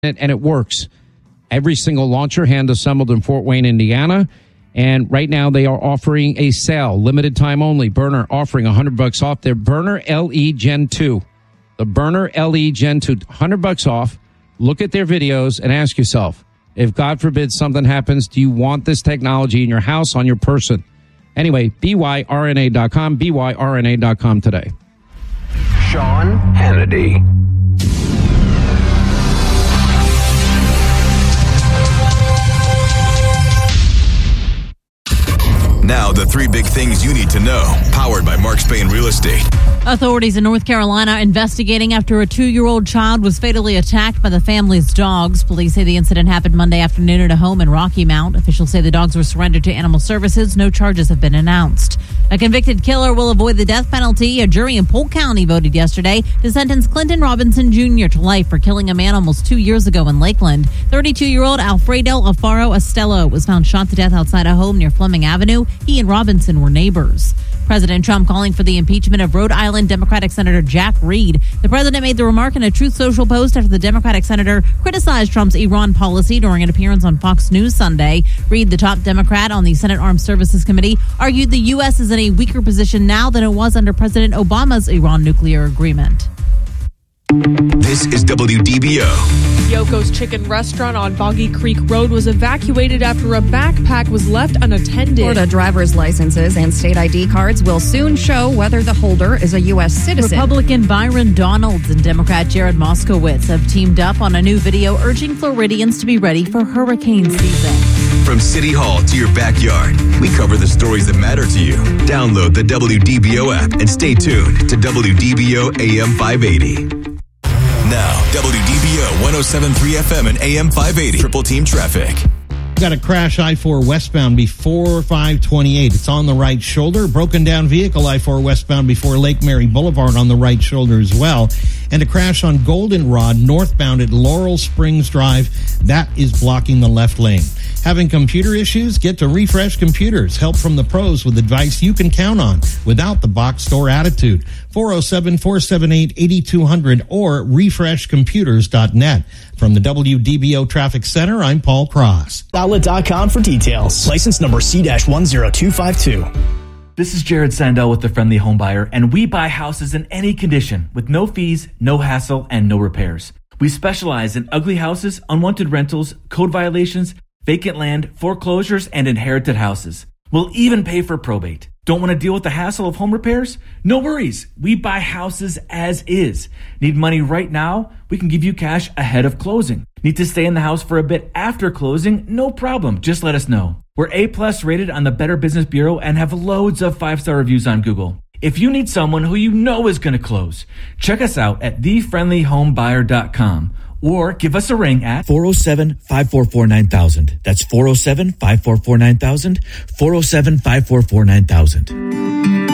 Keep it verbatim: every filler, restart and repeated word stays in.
it, and it works. Every single launcher hand assembled in Fort Wayne, Indiana. And right now they are offering a sale, limited time only. Burner offering one hundred bucks off their Burner L E Gen two. The Burner L E Gen two, one hundred bucks off. Look at their videos and ask yourself, if God forbid something happens, do you want this technology in your house, on your person? Anyway, B Y R N A dot com, B Y R N A dot com today. Sean Hannity. Now, the three big things you need to know, powered by Mark Spain Real Estate. Authorities in North Carolina investigating after a two-year-old child was fatally attacked by the family's dogs. Police say the incident happened Monday afternoon at a home in Rocky Mount. Officials say the dogs were surrendered to Animal Services. No charges have been announced. A convicted killer will avoid the death penalty. A jury in Polk County voted yesterday to sentence Clinton Robinson Junior to life for killing a man almost two years ago in Lakeland. thirty-two-year-old Alfredo Alfaro Estelo was found shot to death outside a home near Fleming Avenue. He and Robinson were neighbors. President Trump calling for the impeachment of Rhode Island Democratic Senator Jack Reed. The president made the remark in a Truth Social post after the Democratic senator criticized Trump's Iran policy during an appearance on Fox News Sunday. Reed, the top Democrat on the Senate Armed Services Committee, argued the U S is in a weaker position now than it was under President Obama's Iran nuclear agreement. This is W D B O. Yoko's Chicken Restaurant on Boggy Creek Road was evacuated after a backpack was left unattended. Florida driver's licenses and state I D cards will soon show whether the holder is a U S citizen. Republican Byron Donalds and Democrat Jared Moskowitz have teamed up on a new video urging Floridians to be ready for hurricane season. From City Hall to your backyard, we cover the stories that matter to you. Download the W D B O app and stay tuned to W D B O A M five eighty. Now, W D B O one oh seven point three F M and A M five eighty. Triple Team Traffic. Got a crash I four westbound before five twenty-eight. It's on the right shoulder. Broken down vehicle I four westbound before Lake Mary Boulevard on the right shoulder as well. And a crash on Goldenrod northbound at Laurel Springs Drive. That is blocking the left lane. Having computer issues? Get to Refresh Computers. Help from the pros with advice you can count on without the box store attitude. four oh seven, four seven eight, eight two zero zero or refresh computers dot net. From the W D B O Traffic Center, I'm Paul Cross. Outlet dot com for details. License number C one zero two five two. This is Jared Sandell with The Friendly Home Buyer, and we buy houses in any condition with no fees, no hassle, and no repairs. We specialize in ugly houses, unwanted rentals, code violations, vacant land, foreclosures, and inherited houses. We'll even pay for probate. Don't want to deal with the hassle of home repairs? No worries. We buy houses as is. Need money right now? We can give you cash ahead of closing. Need to stay in the house for a bit after closing? No problem. Just let us know. We're A-plus rated on the Better Business Bureau and have loads of five-star reviews on Google. If you need someone who you know is going to close, check us out at the friendly home buyer dot com. Or give us a ring at four oh seven, five four four, nine thousand. That's four oh seven, five four four, nine thousand. four oh seven, five four four, nine thousand.